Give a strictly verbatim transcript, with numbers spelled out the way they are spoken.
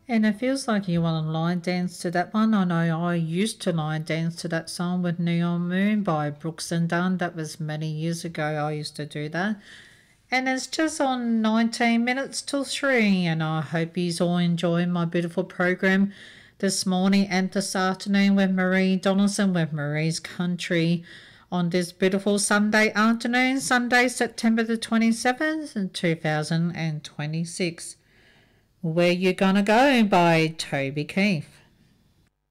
And it feels like you want to line dance to that one. I know I used to line dance to that song with Neon Moon by Brooks and Dunn. That was many years ago. I used to do that. And it's just on nineteen minutes till three. And I hope you all enjoying my beautiful program this morning and this afternoon with Marie Donaldson with Marie's Country on this beautiful Sunday afternoon, Sunday, September the twenty-seventh, two thousand twenty-six. Where You Gonna Go by Toby Keith.